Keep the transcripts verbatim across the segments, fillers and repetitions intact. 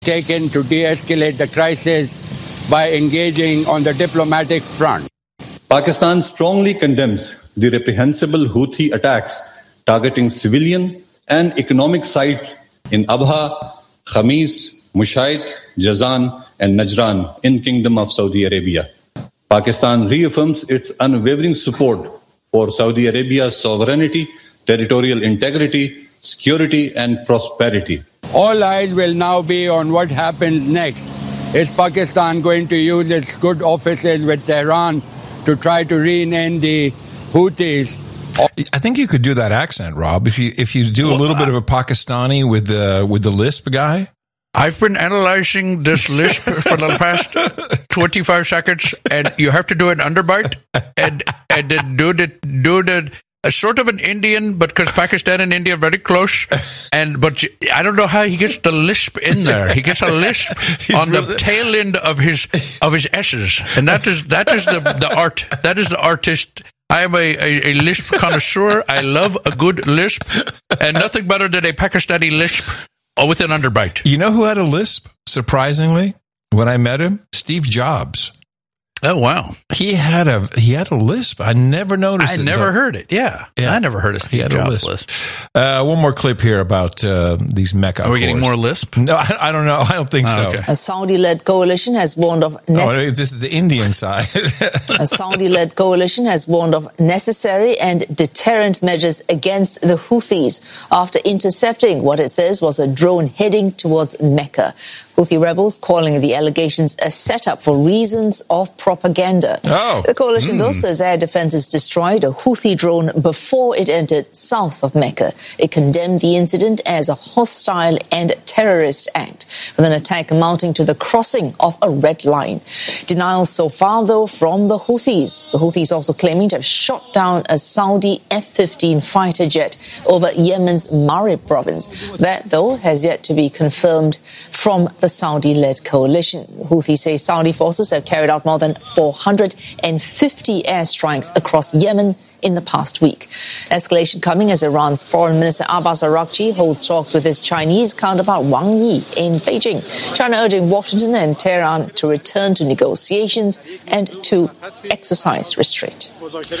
taken to de-escalate the crisis by engaging on the diplomatic front. Pakistan strongly condemns the reprehensible Houthi attacks targeting civilian and economic sites in Abha, Khamis, Mushait, Jazan, and Najran in Kingdom of Saudi Arabia. Pakistan reaffirms its unwavering support for Saudi Arabia's sovereignty, territorial integrity, security, and prosperity. All eyes will now be on what happens next. Is Pakistan going to use its good offices with Tehran to try to rein in the Houthis? I think you could do that accent, Rob, if you if you do a little bit of a Pakistani with the with the lisp guy. I've been analyzing this lisp for the past twenty-five seconds, and you have to do an underbite and and then do the do the a sort of an Indian, but because Pakistan and India are very close, and but I don't know how he gets the lisp in there. He gets a lisp on really the tail end of his of his S's, and that is that is the the art. That is the artist. I am a, a, a lisp connoisseur. I love a good lisp, and nothing better than a Pakistani lisp with an underbite. You know who had a lisp? Surprisingly, when I met him, Steve Jobs. Oh wow, he had a he had a lisp. I never noticed. I it never until, heard it. Yeah. yeah, I never heard of Steve Jobs' lisp. lisp. Uh, one more clip here about uh, these Mecca. Are we getting more lisp? No, I, I don't know. I don't think oh, so. Okay. A Saudi-led coalition has warned of. Ne- oh, this is the Indian side. A Saudi-led coalition has warned of necessary and deterrent measures against the Houthis after intercepting what it says was a drone heading towards Mecca. Houthi rebels calling the allegations a setup for reasons of propaganda. Oh. The coalition, mm. though, says air defenses destroyed a Houthi drone before it entered south of Mecca. It condemned the incident as a hostile and terrorist act, with an attack amounting to the crossing of a red line. Denials so far, though, from the Houthis. The Houthis also claiming to have shot down a Saudi F fifteen fighter jet over Yemen's Marib province. That, though, has yet to be confirmed from the Saudi-led coalition. The Houthis say Saudi forces have carried out more than four hundred fifty airstrikes across Yemen in the past week. Escalation coming as Iran's Foreign Minister Abbas Araghchi holds talks with his Chinese counterpart Wang Yi in Beijing. China urging Washington and Tehran to return to negotiations and to exercise restraint.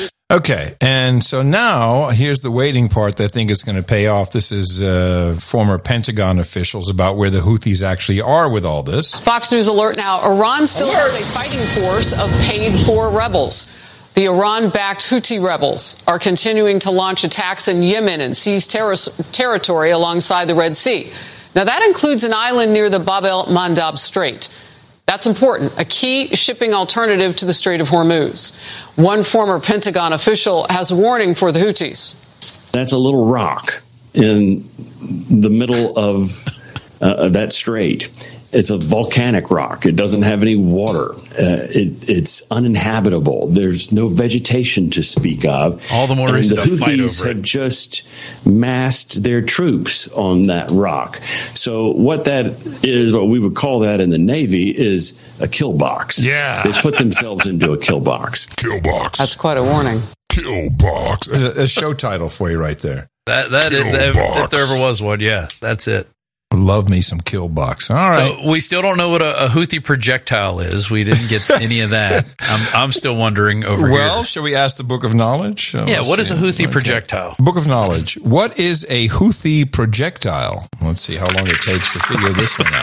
Okay, and so now here's the waiting part that I think is going to pay off. This is uh, former Pentagon officials about where the Houthis actually are with all this. Fox News alert now. Iran still has a fighting force of paid-for rebels. The Iran-backed Houthi rebels are continuing to launch attacks in Yemen and seize ter- territory alongside the Red Sea. Now, that includes an island near the Bab el-Mandab Strait. That's important, a key shipping alternative to the Strait of Hormuz. One former Pentagon official has a warning for the Houthis. That's a little rock in the middle of uh, that strait. It's a volcanic rock. It doesn't have any water. Uh, it, it's uninhabitable. There's no vegetation to speak of. All the more reason to fight over it. The Houthis have just massed their troops on that rock. So what that is, what we would call that in the Navy, is a kill box. Yeah. They put themselves into a kill box. Kill box. That's quite a warning. Kill box. There's a, a show title for you right there. That that is, if, if there ever was one, yeah, that's it. Love me some kill box. All right. So we still don't know what a, a Houthi projectile is. We didn't get any of that. I'm, I'm still wondering over well, here. Well, shall we ask the Book of Knowledge? Uh, yeah, what is a Houthi okay. projectile? Book of Knowledge. What is a Houthi projectile? Let's see how long it takes to figure this one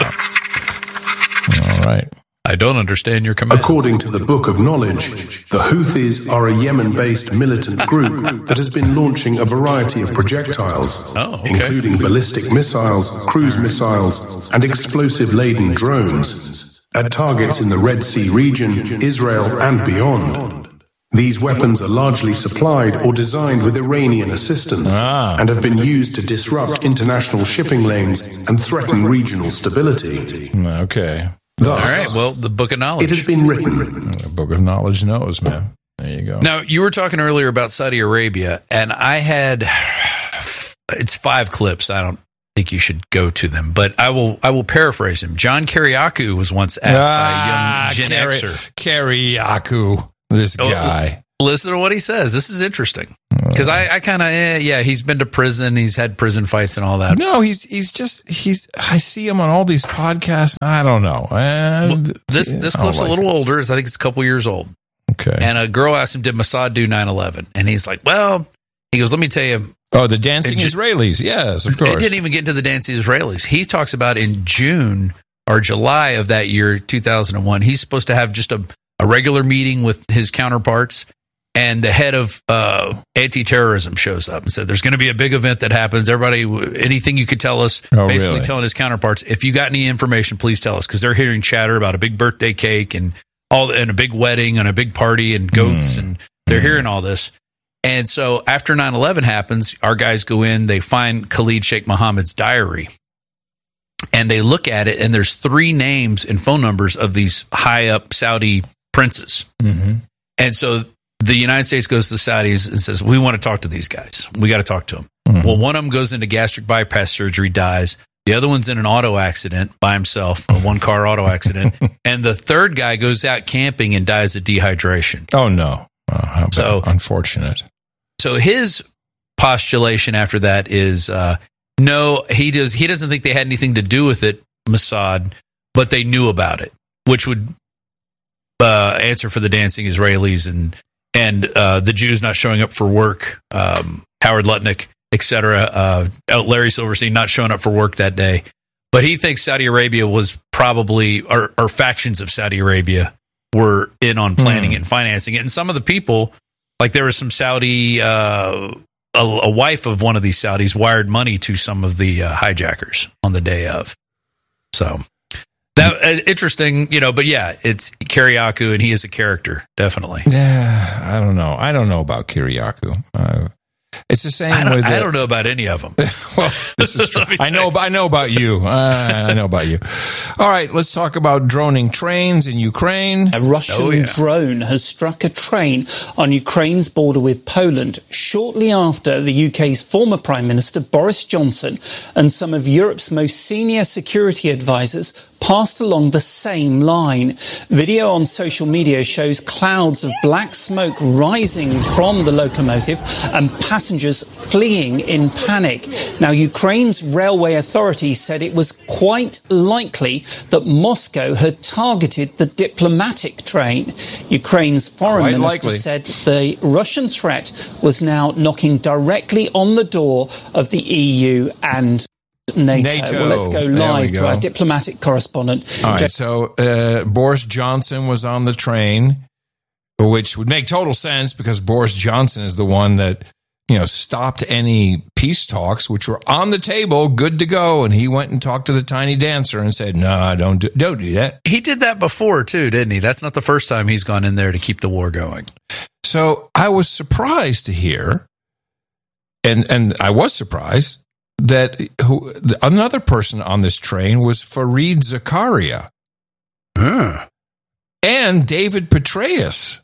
out. All right. I don't understand your command. According to the Book of Knowledge, the Houthis are a Yemen-based militant group that has been launching a variety of projectiles, oh, okay. including ballistic missiles, cruise missiles, and explosive-laden drones, at targets in the Red Sea region, Israel, and beyond. These weapons are largely supplied or designed with Iranian assistance ah. and have been used to disrupt international shipping lanes and threaten regional stability. Okay. Thus, all right, well, the Book of Knowledge. It has been written. The Book of Knowledge knows, man. There you go. Now, you were talking earlier about Saudi Arabia, and I had, it's five clips. I don't think you should go to them, but I will I will paraphrase him. John Kiriakou was once asked ah, by a young Gen Kari- Xer. Kiriakou, this oh, guy. Listen to what he says. This is interesting. Because I, I kind of, eh, yeah, he's been to prison. He's had prison fights and all that. No, he's he's just, he's, I see him on all these podcasts. I don't know. And, well, this this clip's like a little it. older. I think it's a couple years old. Okay. And a girl asked him, did Mossad do nine eleven? And he's like, well, he goes, let me tell you. Oh, the dancing just, Israelis. Yes, of course. He didn't even get into the dancing Israelis. He talks about in June or July of that year, two thousand one, he's supposed to have just a, a regular meeting with his counterparts. And the head of uh, anti-terrorism shows up and said, there's going to be a big event that happens. Everybody, anything you could tell us, oh, basically really? telling his counterparts, if you got any information, please tell us. Because they're hearing chatter about a big birthday cake and all, and a big wedding and a big party and goats. Mm. And they're mm. hearing all this. And so after nine eleven happens, our guys go in, they find Khalid Sheikh Mohammed's diary. And they look at it, and there's three names and phone numbers of these high-up Saudi princes. Mm-hmm. And so the United States goes to the Saudis and says, we want to talk to these guys. We got to talk to them. Mm-hmm. Well, one of them goes into gastric bypass surgery, dies. The other one's in an auto accident by himself, a one-car auto accident. And the third guy goes out camping and dies of dehydration. Oh, no. Oh, how bad. So unfortunate. So his postulation after that is, uh, no, he does. He doesn't think they had anything to do with it, Mossad, but they knew about it, which would uh, answer for the dancing Israelis and and uh, the Jews not showing up for work, um, Howard Lutnick, et cetera, uh, Larry Silverstein not showing up for work that day. But he thinks Saudi Arabia was probably, or, or factions of Saudi Arabia were in on planning mm. and financing it. And some of the people, like there was some Saudi, uh, a, a wife of one of these Saudis wired money to some of the uh, hijackers on the day of. So that uh, interesting, you know, but yeah, it's Kyriakou and he is a character, definitely. Yeah, I don't know. I don't know about Kyriakou. Uh, it's the same I don't, with I the, don't know about any of them. Well, this is true. I know. I know about you. Uh, I know about you. All right, let's talk about droning trains in Ukraine. A Russian oh, yeah. drone has struck a train on Ukraine's border with Poland shortly after the U K's former Prime Minister Boris Johnson and some of Europe's most senior security advisors passed along the same line. Video on social media shows clouds of black smoke rising from the locomotive and passengers fleeing in panic. Now, Ukraine's railway authority said it was quite likely that Moscow had targeted the diplomatic train. Ukraine's foreign Quite minister likely. said the Russian threat was now knocking directly on the door of the E U and NATO. NATO. Well, let's go live go. to our diplomatic correspondent. All right, so uh, Boris Johnson was on the train, which would make total sense because Boris Johnson is the one that, you know, stopped any peace talks, which were on the table, good to go, and he went and talked to the tiny dancer and said, "No, don't do, don't do that." He did that before too, didn't he? That's not the first time he's gone in there to keep the war going. So I was surprised to hear, and and I was surprised that who, another person on this train was Fareed Zakaria uh. and David Petraeus.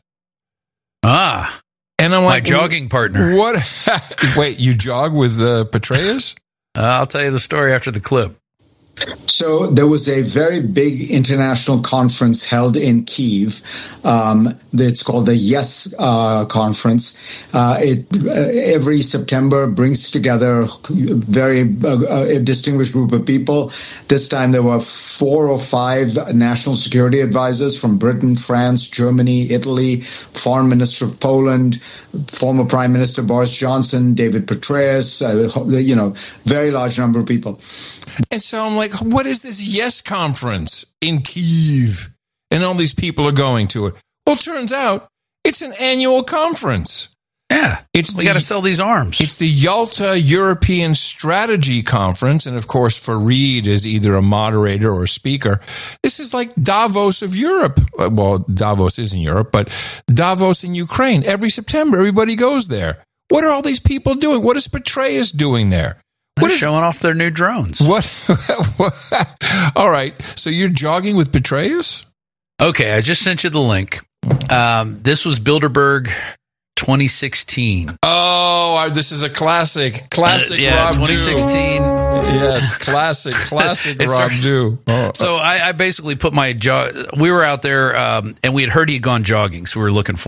Ah, and I'm my like, jogging partner. What? Wait, you jog with uh, Petraeus? Uh, I'll tell you the story after the clip. So there was a very big international conference held in Kyiv. Um, it's called the YES uh, conference. Uh, it uh, every September brings together a very uh, a distinguished group of people. This time there were four or five national security advisors from Britain, France, Germany, Italy, Foreign Minister of Poland, former Prime Minister Boris Johnson, David Petraeus. Uh, you know, very large number of people. And so I'm like, what is this YES conference in Kyiv? And all these people are going to it. Well, it turns out it's an annual conference. Yeah, it's we got to sell these arms. It's the Yalta European Strategy Conference. And of course, Fareed is either a moderator or a speaker. This is like Davos of Europe. Well, Davos is in Europe, but Davos in Ukraine. Every September, everybody goes there. What are all these people doing? What is Petraeus doing there? They're What is, showing off their new drones. What? what? All right. So you're jogging with Petraeus? Okay, I just sent you the link. Um, this was Bilderberg twenty sixteen. Oh, this is a classic. Classic uh, yeah, Rob twenty sixteen. Dew. Yes, classic, classic Rob Dew. Oh. So I, I basically put my jog. We were out there, um, and we had heard he had gone jogging, so we were looking for him.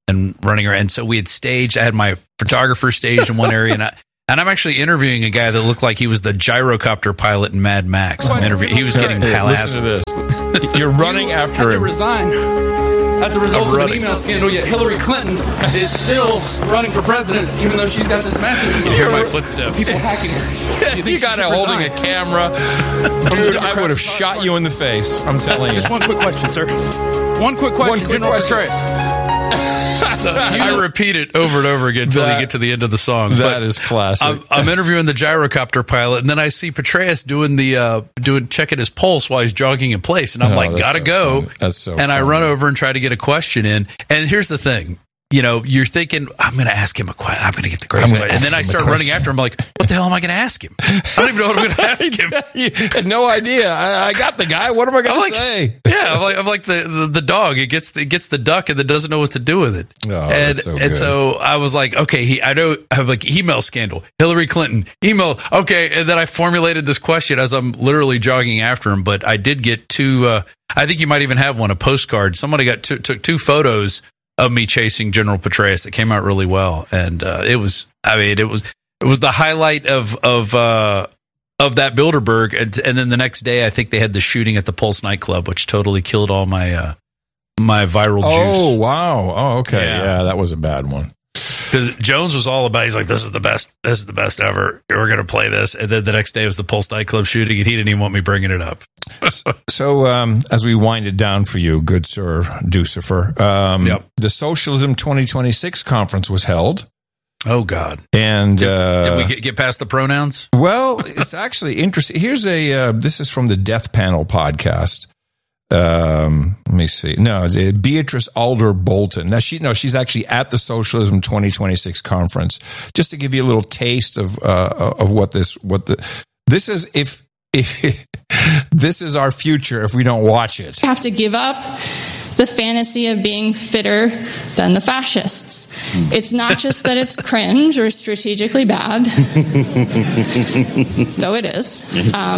and running around. And so we had staged. I had my photographer staged in one area, and I, and I'm actually interviewing a guy that looked like he was the gyrocopter pilot in Mad Max. I'm interviewing. He was getting Hey, harassed. listen to this. You're running You after had to him. resign as a result of an running. email scandal, yet Hillary Clinton is still running for president, even though she's got this massive email. You hear my footsteps. People hacking her. You, got it holding a camera. Dude, I would have shot you in the face. I'm telling you. Just one quick question, sir. One quick question, One quick General question. Petraeus. So I repeat it over and over again until That- we get to the end of the song. That But is classic. I'm, I'm interviewing the gyrocopter pilot, and then I see Petraeus doing the uh, doing checking his pulse while he's jogging in place, and I'm Oh, like, that's gotta so go. funny. That's so And I funny. run over and try to get a question in. And here's the thing. You know, you're thinking, I'm going to ask him a question. I'm going to get the great I'm question. gonna And then ask I him a start question. running after him. I'm like, what the hell am I going to ask him? I don't even know what I'm going to ask him. You had no idea. I, I got the guy. What am I going I'm to like, say? yeah, I'm like, I'm like the, the, the dog. It gets the, it gets the duck and then doesn't know what to do with it. Oh, and that's so and good. so I was like, okay, he, I know, I'm like email scandal, Hillary Clinton email. Okay, and then I formulated this question as I'm literally jogging after him. But I did get two. Uh, I think you might even have one, a postcard. Somebody got two, took two photos of me chasing General Petraeus that came out really well, and uh, it was. I mean, it was it was the highlight of of. Uh, of that Bilderberg, and, and then the next day, I think they had the shooting at the Pulse nightclub, which totally killed all my uh, my viral Oh, juice. wow. Oh, okay. Yeah. Yeah. that was a bad one. Because Jones was all about, he's like, this is the best, this is the best ever. We're going to play this. And then the next day was the Pulse nightclub shooting, and he didn't even want me bringing it up. So, um, as we wind it down for you, good sir Ducifer, um, Yep. the Socialism twenty twenty-six conference was held. Oh, God. And Did, uh, did we get, get past the pronouns? well, it's actually interesting. Here's a uh, this is from the Death Panel podcast. Um, let me see. No, it's, uh, Beatrice Alder Bolton. Now she no, she's actually at the Socialism twenty twenty-six conference. Just to give you a little taste of uh, of what this what the this is if if this is our future if we don't watch it. Have to give up the fantasy of being fitter than the fascists. It's not just that it's cringe or strategically bad, though it is. Um,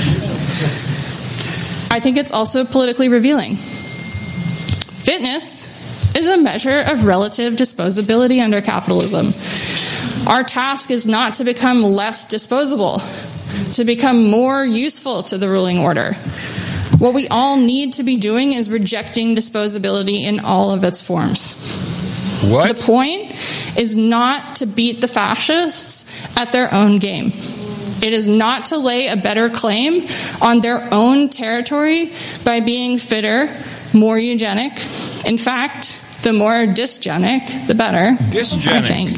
I think it's also politically revealing. Fitness is a measure of relative disposability under capitalism. Our task is not to become less disposable, to become more useful to the ruling order. What we all need to be doing is rejecting disposability in all of its forms. What? The point is not to beat the fascists at their own game. It is not to lay a better claim on their own territory by being fitter, more eugenic. In fact, the more dysgenic, the better. Dysgenic. I think.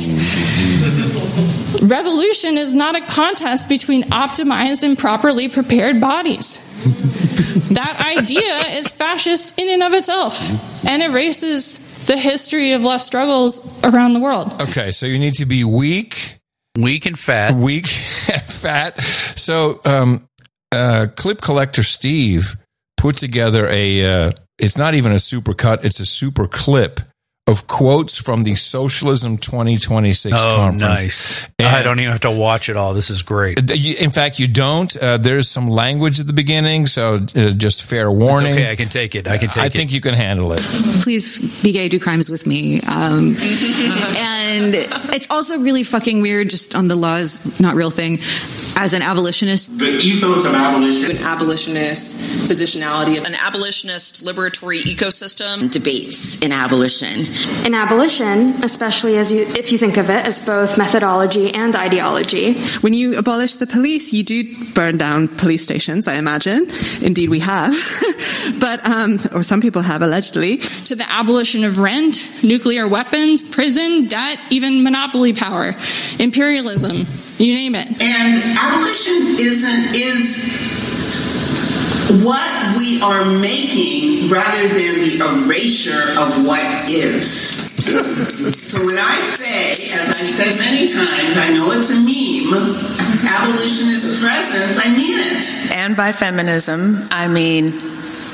Revolution is not a contest between optimized and properly prepared bodies. That idea is fascist in and of itself and erases the history of left struggles around the world. Okay, so you need to be weak, Weak and fat. weak, fat. So, um, uh, clip collector Steve put together a. Uh, it's not even a super cut; it's a super clip of quotes from the Socialism twenty twenty-six Oh, conference. nice. And- I don't even have to watch it all. This is great. You- In fact, you don't. Uh, there's some language at the beginning, so uh, just fair It's warning. okay. I can take it. I can take I it. think you can handle it. Please be gay, do crimes with me. Um, and it's also really fucking weird, just on the laws, not real thing, as an abolitionist. The ethos of abolition. An abolitionist positionality, an abolitionist liberatory ecosystem. Debates in abolition. In abolition, especially as you, if you think of it as both methodology and ideology. When you abolish the police, you do burn down police stations, I imagine. Indeed, we have. but, um, or some people have, allegedly. To the abolition of rent, nuclear weapons, prison, debt, even monopoly power, imperialism, you name it. And abolition isn't, is what we are making rather than the erasure of what is. So when I say, as I've said many times, I know it's a meme, abolition is a presence, I mean it. And by feminism, I mean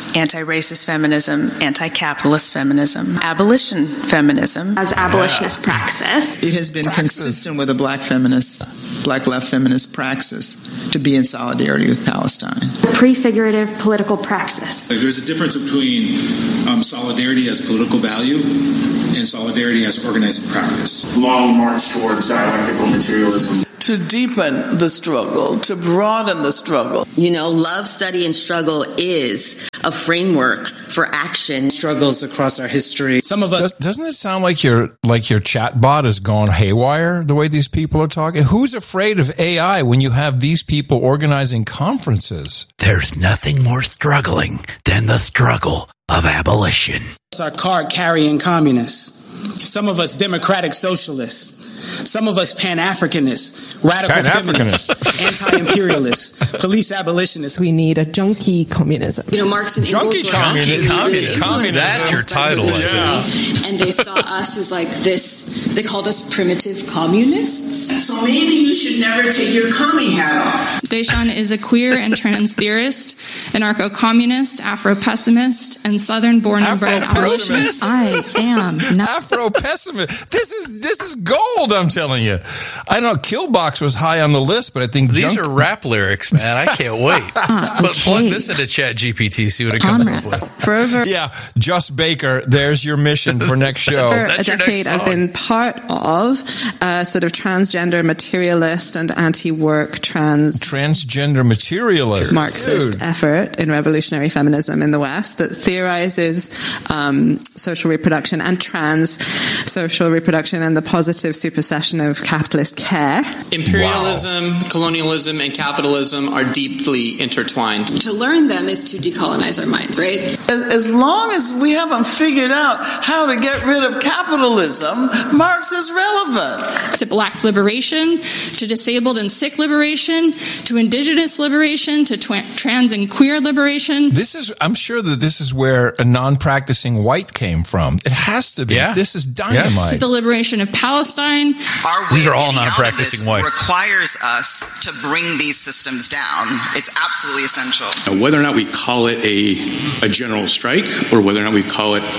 anti-racist feminism, anti-capitalist feminism, abolition feminism. As abolitionist yeah. praxis. It has been praxis. consistent with a black feminist, black left feminist praxis to be in solidarity with Palestine. Prefigurative political praxis. There's a difference between um, solidarity as political value and solidarity as organizing practice. Long march towards dialectical materialism. To deepen the struggle, to broaden the struggle. You know, love, study, and struggle is a framework for action. Struggles across our history. Some of us Does, doesn't it sound like your like your chat bot has gone haywire the way these people are talking? Who's afraid of A I when you have these people organizing conferences? There's nothing more struggling than the struggle of abolition. It's our card-carrying communists. Some of us democratic socialists. Some of us Pan-Africanists, radical feminists, anti-imperialists, police abolitionists. We need a junkie communism. You know, Marx and junkie Engels communism. Communism. Communism. That's your title. Yeah. And they saw us as like this, they called us primitive communists. So maybe you should never take your commie hat off. Deshawn is a queer and trans theorist, anarcho-communist, Afro-pessimist, and Southern-born and bred abolitionist. I am not Afro-pessimist. This is this is gold. I'm telling you. I know Killbox was high on the list, but I think these junk- are rap lyrics, man. I can't wait. Ah, But okay. plug this into Chat G P T, see what it comes up with. Forever. Yeah, Just Baker. There's your mission for next show. For a decade, I've been part of a sort of transgender materialist and anti-work trans transgender materialist Marxist Dude. effort in revolutionary feminism in the West that theorizes um, social reproduction and trans social reproduction and the positive supersession of capitalist care. Imperialism, wow. colonialism, and capitalism are deeply intertwined. To learn them is to decolonize our minds, right? As long as we haven't figured out how to get rid of capitalism, Marx is relevant. To black liberation, to disabled and sick liberation, to indigenous liberation, to tw- trans and queer liberation. This is, I'm sure that this is where a non-practicing white came from. It has to be. Yeah. This is dynamite. Yes. To the liberation of Palestine. Our way These are all of non-practicing whites. Requires us to bring these systems down. It's absolutely essential. Whether or not we call it a, a general strike or whether or not we call it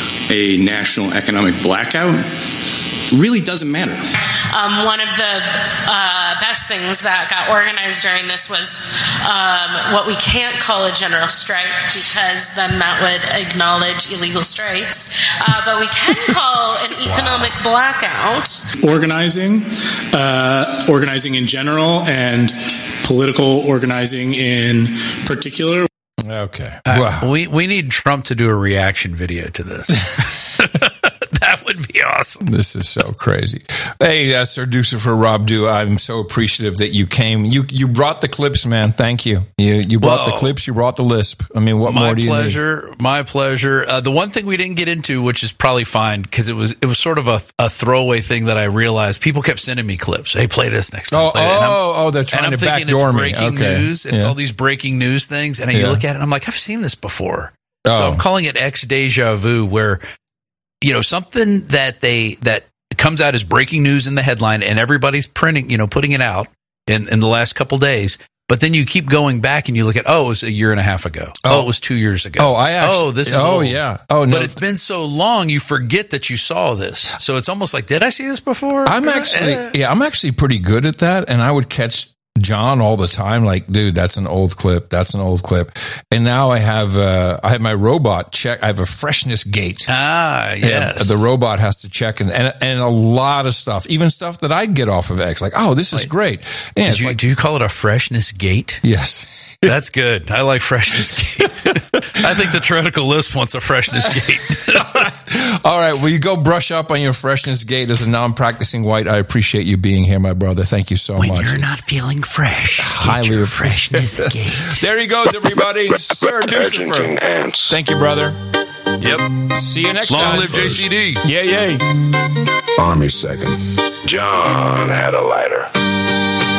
a national economic blackout really doesn't matter. Um, one of the uh, best things that got organized during this was um, what we can't call a general strike because then that would acknowledge illegal strikes. Uh, but we can call an economic blackout. Organizing, uh, organizing in general, and political organizing in particular. Okay. Uh, wow. We we need Trump to do a reaction video to this. That would be awesome. This is so crazy. Hey, uh, Sir Ducifer Rob Du, I'm so appreciative that you came. You you brought the clips, man. Thank you. You you brought Whoa. the clips. You brought the lisp. I mean, what my more do you pleasure, need? My pleasure. Uh, the one thing we didn't get into, which is probably fine, because it was it was sort of a, a throwaway thing that I realized. People kept sending me clips. Hey, play this next time. Oh, oh, oh, they're trying and I'm to thinking backdoor it's me. breaking Okay. news. It's Yeah. all these breaking news things. And then you Yeah. look at it, and I'm like, I've seen this before. Oh. So I'm calling it X deja vu, where you know, something that they that comes out as breaking news in the headline and everybody's printing, you know, putting it out in, in the last couple days. But then you keep going back and you look at, oh, it was a year and a half ago. Oh, oh it was two years ago. Oh, I actually, oh, this is oh, old. yeah. Oh, no. But it's been so long, you forget that you saw this. So it's almost like, did I see this before? I'm actually, yeah, I'm actually pretty good at that. And I would catch John all the time, like, dude, that's an old clip. That's an old clip. And now I have, uh, I have my robot check. I have a freshness gate. Ah, yes. And the robot has to check and, and, and a lot of stuff, even stuff that I'd get off of X. Like, oh, this is Wait, great. And Did you, like, do you call it a freshness gate? Yes. That's good. I like freshness gate. I think the theoretical list wants a freshness gate. All right. Well, you go brush up on your freshness gate as a non-practicing white. I appreciate you being here, my brother. Thank you so when much. When you're it's not feeling fresh, highly get your appreciated. freshness gate. There he goes, everybody. Sir Ducifer. Thank you, brother. Yep. See you next Long time. Long live J C D. Yeah, yeah. Army second. John had a lighter.